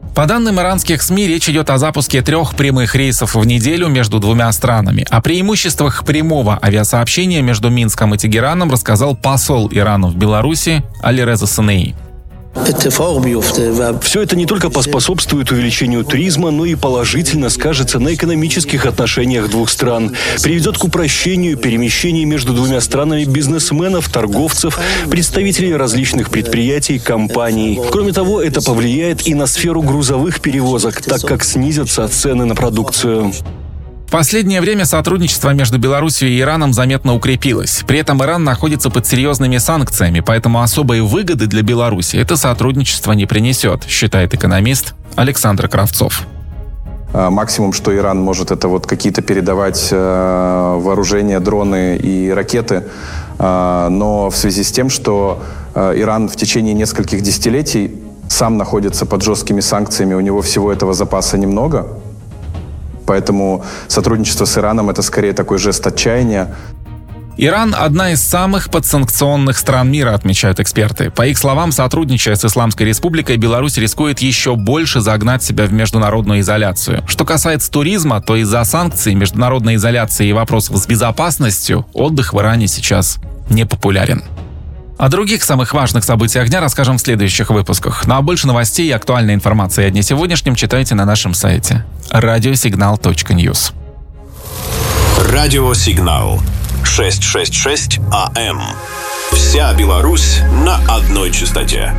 По данным иранских СМИ, речь идет о запуске 3 прямых рейсов в неделю между двумя странами. О преимуществах прямого авиасообщения между Минском и Тегераном рассказал посол Ирана в Беларуси Алиреза Санеи.
Все это не только поспособствует увеличению туризма, но и положительно скажется на экономических отношениях двух стран. Приведет к упрощению перемещений между двумя странами бизнесменов, торговцев, представителей различных предприятий, компаний. Кроме того, это повлияет и на сферу грузовых перевозок, так как снизятся цены на продукцию.
В последнее время сотрудничество между Беларусью и Ираном заметно укрепилось. При этом Иран находится под серьезными санкциями, поэтому особой выгоды для Беларуси это сотрудничество не принесет, считает экономист Александр Кравцов.
Максимум, что Иран может, это вот какие-то передавать вооружения, дроны и ракеты. Но в связи с тем, что Иран в течение нескольких десятилетий сам находится под жесткими санкциями, у него всего этого запаса немного. Поэтому сотрудничество с Ираном – это скорее такой жест отчаяния.
Иран – одна из самых подсанкционных стран мира, отмечают эксперты. По их словам, сотрудничая с Исламской Республикой, Беларусь рискует еще больше загнать себя в международную изоляцию. Что касается туризма, то из-за санкций, международной изоляции и вопросов с безопасностью отдых в Иране сейчас не популярен. О других самых важных событиях дня расскажем в следующих выпусках. Ну а больше новостей и актуальной информации о дне сегодняшнем читайте на нашем сайте radiosignal.news.
Радиосигнал 666 АМ. Вся Беларусь на одной частоте.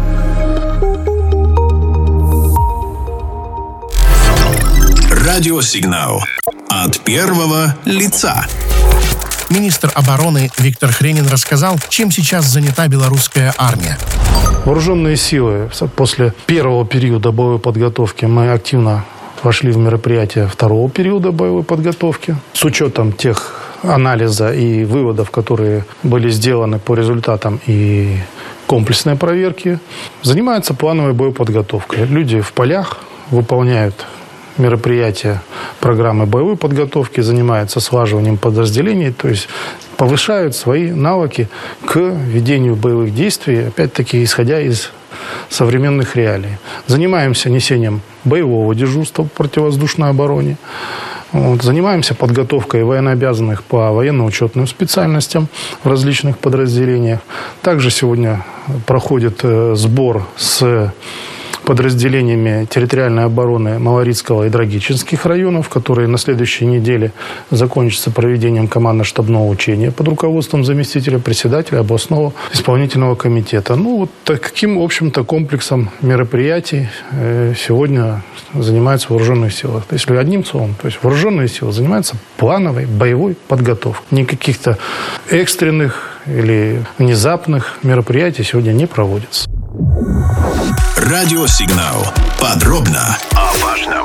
Радиосигнал от первого лица.
Министр обороны Виктор Хренин рассказал, чем сейчас занята белорусская армия.
Вооруженные силы после первого периода боевой подготовки мы активно вошли в мероприятия второго периода боевой подготовки. С учетом тех анализа и выводов, которые были сделаны по результатам и комплексной проверки, занимаются плановой боеподготовкой. Люди в полях выполняют мероприятия программы боевой подготовки, занимаются слаживанием подразделений, то есть повышают свои навыки к ведению боевых действий, опять-таки исходя из современных реалий. Занимаемся несением боевого дежурства по противовоздушной обороне, занимаемся подготовкой военнообязанных по военно-учетным специальностям в различных подразделениях. Также сегодня проходит сбор с подразделениями территориальной обороны Малорицкого и Драгичинских районов, которые на следующей неделе закончатся проведением командно-штабного учения под руководством заместителя председателя областного исполнительного комитета. Вот таким, в общем-то, комплексом мероприятий сегодня занимаются вооруженные силы. Если одним словом, то есть вооруженные силы занимаются плановой боевой подготовкой. Никаких-то экстренных или внезапных мероприятий сегодня не проводится.
Радиосигнал. Подробно о важном.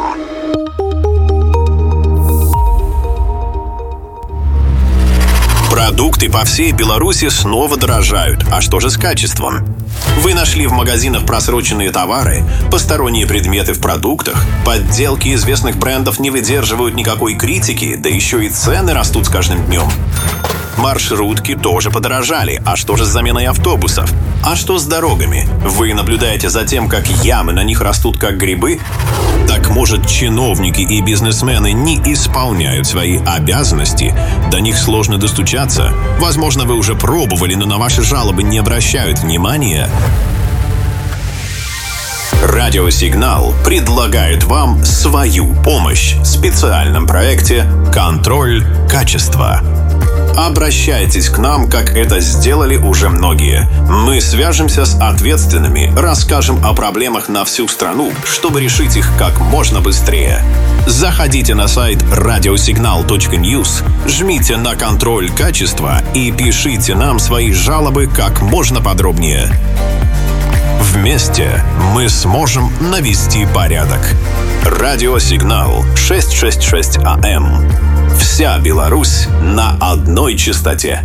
Продукты по всей Беларуси снова дорожают. А что же с качеством? Вы нашли в магазинах просроченные товары, посторонние предметы в продуктах, подделки известных брендов не выдерживают никакой критики, да еще и цены растут с каждым днем. Маршрутки тоже подорожали. А что же с заменой автобусов? А что с дорогами? Вы наблюдаете за тем, как ямы на них растут как грибы? Так может, чиновники и бизнесмены не исполняют свои обязанности? До них сложно достучаться? Возможно, вы уже пробовали, но на ваши жалобы не обращают внимания? Радиосигнал предлагает вам свою помощь в специальном проекте «Контроль качества». Обращайтесь к нам, как это сделали уже многие. Мы свяжемся с ответственными, расскажем о проблемах на всю страну, чтобы решить их как можно быстрее. Заходите на сайт radiosignal.news, жмите на «Контроль качества» и пишите нам свои жалобы как можно подробнее. Вместе мы сможем навести порядок. Радиосигнал 666 АМ. Вся Беларусь на одной частоте.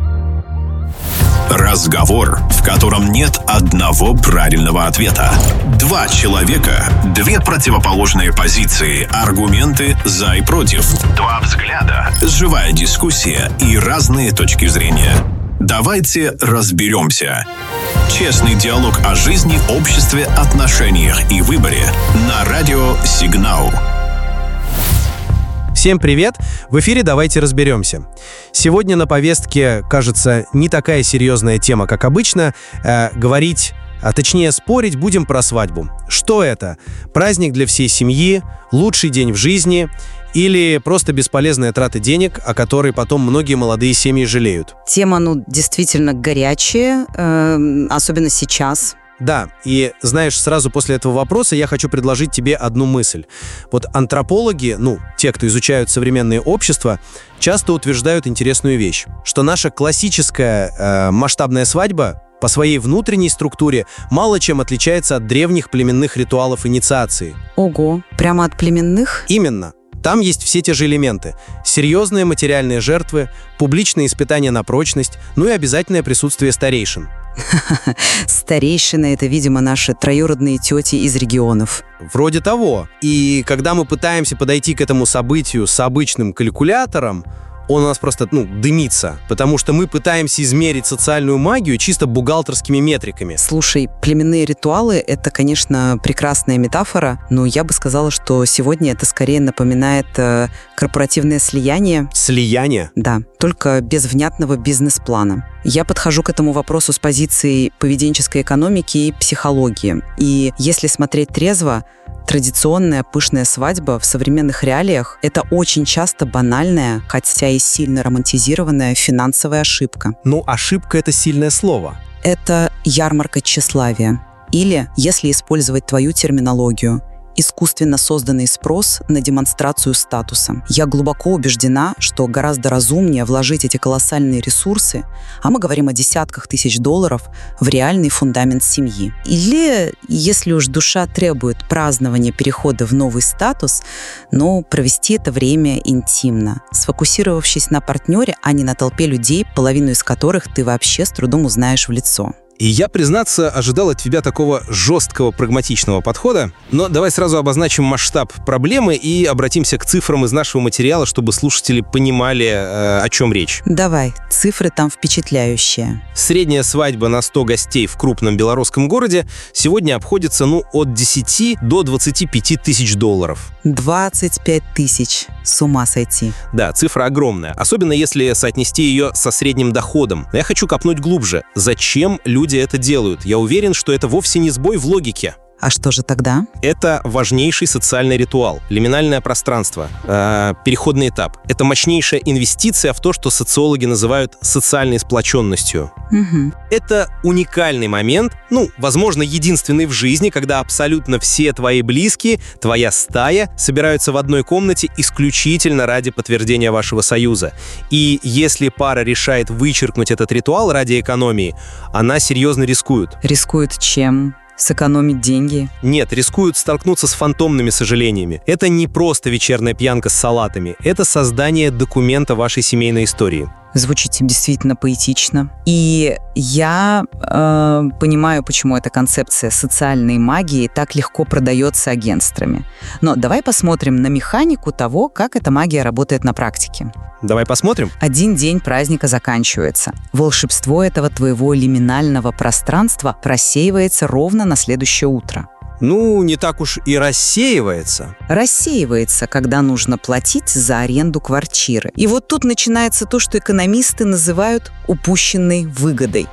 Разговор, в котором нет одного правильного ответа. Два человека, две противоположные позиции, аргументы за и против. Два взгляда, живая дискуссия и разные точки зрения. Давайте разберемся. Честный диалог о жизни, обществе, отношениях и выборе на радио «Сигнал».
Всем привет! В эфире «Давайте разберемся». Сегодня на повестке, кажется, не такая серьезная тема, как обычно. Говорить, а точнее спорить будем про свадьбу. Что это? Праздник для всей семьи, лучший день в жизни или просто бесполезная трата денег, о которой потом многие молодые семьи жалеют?
Тема, действительно горячая, особенно сейчас.
Да, и знаешь, сразу после этого вопроса я хочу предложить тебе одну мысль. Вот антропологи, те, кто изучают современное общество, часто утверждают интересную вещь, что наша классическая масштабная свадьба по своей внутренней структуре мало чем отличается от древних племенных ритуалов инициации.
Ого, прямо от племенных?
Именно. Там есть все те же элементы. Серьезные материальные жертвы, публичные испытания на прочность, и обязательное присутствие старейшин.
Старейшины — это, видимо, наши троюродные тети из регионов.
Вроде того. И когда мы пытаемся подойти к этому событию с обычным калькулятором, он у нас просто, дымится, потому что мы пытаемся измерить социальную магию чисто бухгалтерскими метриками.
Слушай, племенные ритуалы — это, конечно, прекрасная метафора, но я бы сказала, что сегодня это скорее напоминает корпоративное слияние.
Слияние?
Да, только без внятного бизнес-плана. Я подхожу к этому вопросу с позиции поведенческой экономики и психологии. И если смотреть трезво, традиционная пышная свадьба в современных реалиях — это очень часто банальная, хотя и сильно романтизированная финансовая ошибка.
Ошибка — это сильное слово.
Это ярмарка тщеславия. Или, если использовать твою терминологию, искусственно созданный спрос на демонстрацию статуса. Я глубоко убеждена, что гораздо разумнее вложить эти колоссальные ресурсы, а мы говорим о десятках тысяч долларов, в реальный фундамент семьи. Или, если уж душа требует празднования перехода в новый статус, провести это время интимно, сфокусировавшись на партнере, а не на толпе людей, половину из которых ты вообще с трудом узнаешь в лицо.
И я, признаться, ожидал от тебя такого жесткого, прагматичного подхода. Но давай сразу обозначим масштаб проблемы и обратимся к цифрам из нашего материала, чтобы слушатели понимали, о чем речь.
Давай, цифры там впечатляющие.
Средняя свадьба на 100 гостей в крупном белорусском городе сегодня обходится, от 10 до 25 тысяч долларов.
25 тысяч. С ума сойти.
Да, цифра огромная. Особенно если соотнести ее со средним доходом. Но я хочу копнуть глубже. Зачем люди это делают? Я уверен, что это вовсе не сбой в логике.
А что же тогда?
Это важнейший социальный ритуал, лиминальное пространство, переходный этап. Это мощнейшая инвестиция в то, что социологи называют социальной сплоченностью.
Угу.
Это уникальный момент, возможно, единственный в жизни, когда абсолютно все твои близкие, твоя стая собираются в одной комнате исключительно ради подтверждения вашего союза. И если пара решает вычеркнуть этот ритуал ради экономии, она серьезно рискует.
Рискует чем? Сэкономить деньги?
Нет, рискуют столкнуться с фантомными сожалениями. Это не просто вечерняя пьянка с салатами. Это создание документа вашей семейной истории.
Звучит действительно поэтично. И я понимаю, почему эта концепция социальной магии так легко продается агентствами. Но давай посмотрим на механику того, как эта магия работает на практике.
Давай посмотрим.
Один день праздника заканчивается. Волшебство этого твоего лиминального пространства рассеивается ровно на следующее утро.
Не так уж и рассеивается.
Рассеивается, когда нужно платить за аренду квартиры. И вот тут начинается то, что экономисты называют упущенной выгодой.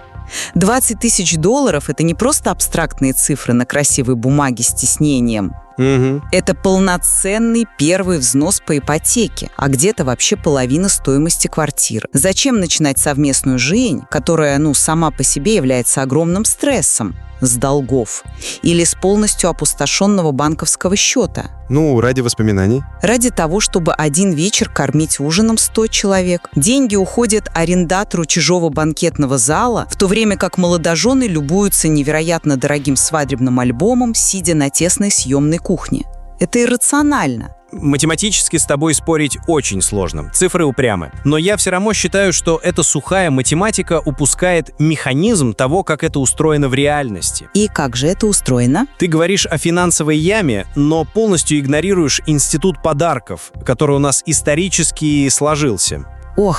20 тысяч долларов — это не просто абстрактные цифры на красивой бумаге с тиснением.
Угу.
Это полноценный первый взнос по ипотеке, а где-то вообще половина стоимости квартиры. Зачем начинать совместную жизнь, которая, сама по себе является огромным стрессом? С долгов или с полностью опустошенного банковского счета?
Ради воспоминаний.
Ради того, чтобы один вечер кормить ужином 100 человек. Деньги уходят арендатору чужого банкетного зала, в то время как молодожены любуются невероятно дорогим свадебным альбомом, сидя на тесной съемной кухне. Это иррационально.
Математически с тобой спорить очень сложно, цифры упрямы. Но я все равно считаю, что эта сухая математика упускает механизм того, как это устроено в реальности.
И как же это устроено?
Ты говоришь о финансовой яме, но полностью игнорируешь институт подарков, который у нас исторически сложился.
Ох,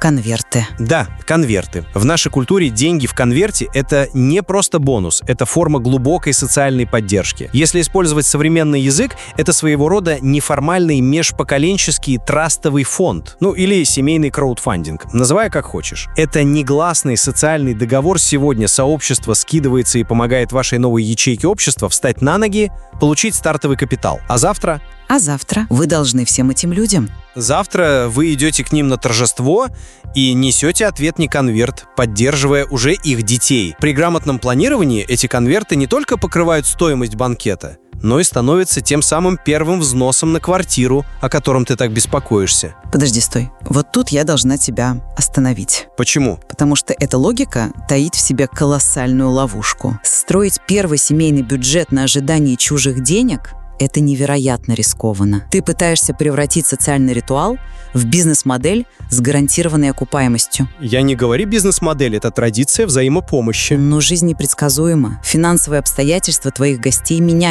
Конверты.
Да, конверты. В нашей культуре деньги в конверте – это не просто бонус, это форма глубокой социальной поддержки. Если использовать современный язык, это своего рода неформальный межпоколенческий трастовый фонд, или семейный краудфандинг, называй как хочешь. Это негласный социальный договор. Сегодня сообщество скидывается и помогает вашей новой ячейке общества встать на ноги, получить стартовый капитал. А завтра
вы должны всем этим людям.
Завтра вы идете к ним на торжество и несете ответный конверт, поддерживая уже их детей. При грамотном планировании эти конверты не только покрывают стоимость банкета, но и становятся тем самым первым взносом на квартиру, о котором ты так беспокоишься.
Подожди, стой. Вот тут я должна тебя остановить.
Почему?
Потому что эта логика таит в себе колоссальную ловушку. Строить первый семейный бюджет на ожидании чужих денег – это невероятно рискованно. Ты пытаешься превратить социальный ритуал в бизнес-модель с гарантированной окупаемостью.
Я не говорю бизнес-модель, это традиция взаимопомощи.
Но жизнь непредсказуема. Финансовые обстоятельства твоих гостей меняются.